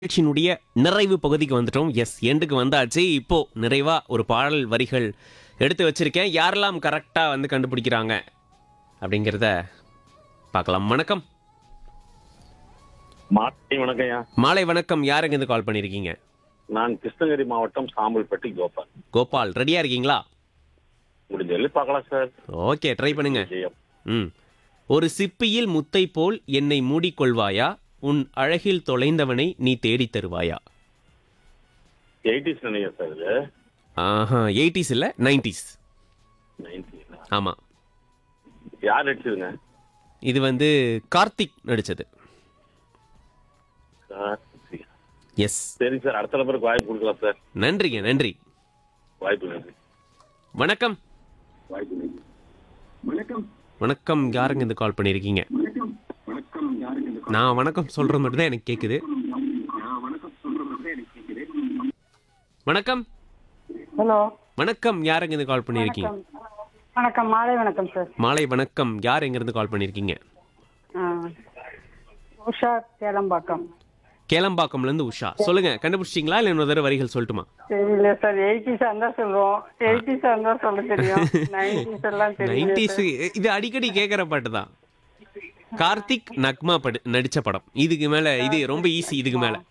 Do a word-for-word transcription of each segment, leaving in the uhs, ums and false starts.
நிகழ்ச்சியினுடைய நிறைவு பகுதிக்கு வந்துட்டோம். எஸ், எண்டுக்கு வந்தாச்சு. இப்போ நிறைவா ஒரு பாடல் வரிகள் எடுத்து வச்சிருக்கேன். யாரெல்லாம் கரெக்டா வந்து கண்டுபிடிக்கிறாங்க அப்படிங்கிறத பார்க்கலாம். வணக்கம். மாலை வணக்கம்யா. மாலை வணக்கம். யாருங்க இருந்து கால் பண்ணியிருக்கீங்க? நான் கிருஷ்ணகிரி மாவட்டம் சாம்பல்பட்டி கோபால். கோபால், ரெடியா இருக்கீங்களா? முடிஞ்ச எழுதி பார்க்கலாம் சார். ஓகே, ட்ரை பண்ணுங்க. ஜெயம். ம் ஒரு சிப்பியில் முத்தை போல் என்னை மூடிக்கொள்வாயா, உன் அழகில் தொலைந்தவனை நீ தேடித் தருவாயா. எயிட்டிஸ் நினைக்கிறேன் சார் இது. ஆஹா, எயிட்டிஸ் இல்ல, நைன்டிஸ். நைன்டீன். ஆமா, யார் நடிச்சதுங்க? இது வந்து கார்த்திக் நடிச்சது. சார் எஸ், சரி சார், அடுத்த நம்பருக்கு வாய்ப்பு கொடுக்கலாம் சார். நன்றிங்க, நன்றி. வாய்ப்பு நன்றி. வணக்கம். வாய்ப்பு நன்றி. வணக்கம். வணக்கம். யாருங்க இந்த கால் பண்ணியிருக்கீங்க? வணக்கம். வணக்கம். யாருக்கு இந்த நான் வணக்கம் சொல்றது மட்டும் தான் எனக்கு கேக்குது. வணக்கம் சொல்றது எனக்கு கேக்குது. வணக்கம். ஹலோ, வணக்கம். யாருங்க இந்த கால் பண்ணியிருக்கீங்க? வணக்கம். மாலை வணக்கம் சார். மாலை வணக்கம். யார் எங்க இருந்து கால் பண்ணியிருக்கீங்க? ஆ, உஷா கேளம்பாக்கம். கேளம்பாக்கம்ல இருந்து உஷா. சொல்லுங்க, கண்டுபிடிச்சிட்டீங்களா இல்ல இன்னொரு தடவை வரிகள் சொல்லட்டுமா? தெரியல சார், எயிட்டிஸ் இருந்தா சொல்லுவோம். எயிட்டிஸ் இருந்தா சொல்ல தெரியும், நைன்டிஸ் எல்லாம் தெரியல. நைன்டிஸ் இது அடிக்கடி கேட்குற பாட்டு தான். கார்த்திக் நக்மா படு நடிச்ச படம். இதுக்கு மேல இது ரொம்ப ஈஸி. இதுக்கு மேல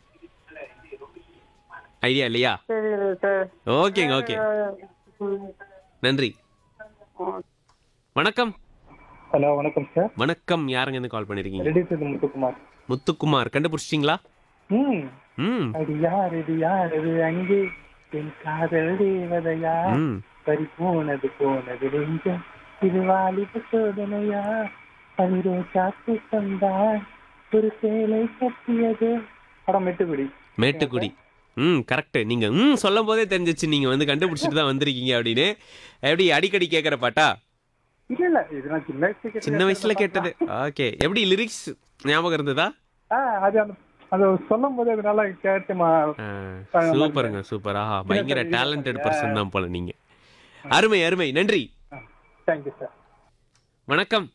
ஐடியா இல்லையா? தெரியல சார். ஓகேங்க, ஓகே, நன்றி. வணக்கம். ஹலோ, வணக்கம் சார். வணக்கம். யாருங்க இருந்து கால் பண்ணிருக்கீங்க? Ready sir, Muthukumar. முத்துக்குமார், கண்டுபிடிச்சிட்டீங்களா? ம் ம் அது யார் இது யார் இது அங்கே என் காதல் தேவதையா ம் பறி போனது போனது நெஞ்சம் இது வாலிப சோதனையா பனிரோ சாத்து தந்தாய் ஒரு சேலை கட்டியது படம் மெட்டுக்குடி. மேட்டுக்குடி. ம் கரெக்ட். நீங்க ம் சொல்லும் போதே தெரிஞ்சிச்சு நீங்க வந்து கண்டுபிடிச்சிட்டு தான் வந்திருக்கீங்க அப்படின்னு. எப்படி அடிக்கடி கேட்குற பாட்டா? இல்ல இல்ல, இது நான் சின்ன வயசுல சின்ன வயசுல கேட்டது. ஓகே, எப்படி லிரிக்ஸ் ஞாபகம் இருந்ததா? ஆ, அது அந்த அது சொல்லும் போது அதனால கேட்டுமா. சூப்பருங்க, சூப்பர். ஆஹா, பயங்கர டேலண்டட் பர்சன் தான் போல நீங்க. அருமை, அருமை, நன்றி. Thank you sir. வணக்கம்.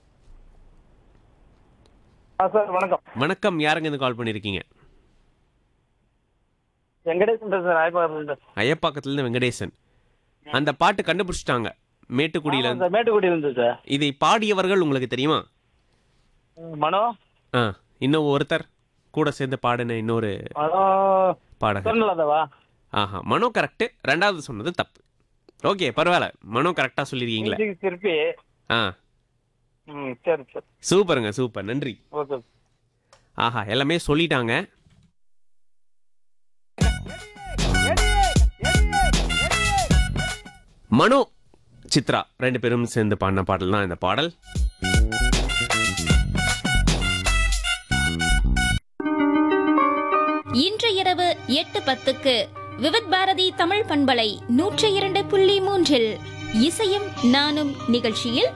சார் வணக்கம். வணக்கம். யாருங்க இருந்து கால் பண்ணிருக்கீங்க? வெங்கடேசன் சார், ஆயப்பாக்கம். ஐயப்பாக்கத்துல இருந்து வெங்கடேசன். அந்த பாட்டு கண்டுபிடிச்சிட்டாங்க. மேட்டுக்குடியில இருந்து. மேட்டுக்குடியில இருந்து சார். இதை பாடியவர்கள் உங்களுக்கு தெரியுமா? மனோ. ஆ, இன்னும் ஒருத்தர் கூட சேர்ந்து பாடின இன்னொரு மனோ பாடகர். ஆஹா, மனோ கரெக்ட். ரெண்டாவது சொன்னது தப்பு. ஓகே, பரவாயில்ல. மனோ கரெக்டா சொல்லிருக்கீங்களே. திருப்பி. ஆ, சரி சார். சூப்பருங்க, சூப்பர், நன்றி. ஓகே. ஆஹா, எல்லாமே சொல்லிட்டாங்க. மனோ சித்ரா ரெண்டு பேரும் சேர்ந்து பாடின பாடல் தான் இந்த பாடல். இன்று இரவு எட்டு பத்துக்கு விவித் பாரதி தமிழ் பண்பலை நூற்றி இரண்டு புள்ளி மூன்றில் இசையும் நானும் நிகழ்ச்சியில்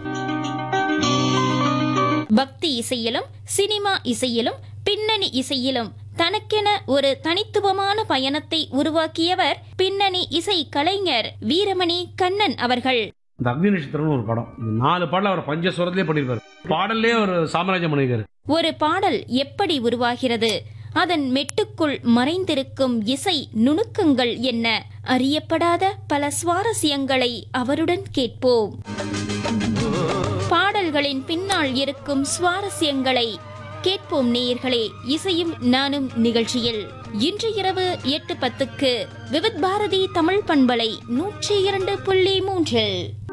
பக்தி இசையிலும் சினிமா இசையிலும் பின்னணி இசையிலும் தனக்கென ஒரு தனித்துவமான பயணத்தை உருவாக்கியவர் பின்னணி இசை கலைஞர் வீரமணி கண்ணன் அவர்கள். இந்த அக்னி நட்சத்திரம்னு ஒரு படம், இந்த நாலு பாடல அவர் பஞ்சஸ்வரத்திலே பண்ணிருப்பாரு. பாடல்லே ஒரு சாம்ராஜ்யம் பண்ணிருக்காரு. ஒரு பாடல் எப்படி உருவாகிறது, அதன் மெட்டுக்குள் மறைந்திருக்கும் இசை நுணுக்கங்கள் என்ன, அறியப்படாத பல சுவாரஸ்யங்களை அவருடன் கேட்போம். பாடல்களின் பின்னால் இருக்கும் சுவாரஸ்யங்களை கேட்போம் நேயர்களே. இசையும் நானும் நிகழ்ச்சியில் இன்று இரவு எட்டு பத்துக்கு விவித் பாரதி தமிழ் பண்பலை நூற்றி இரண்டு புள்ளி மூன்றில்.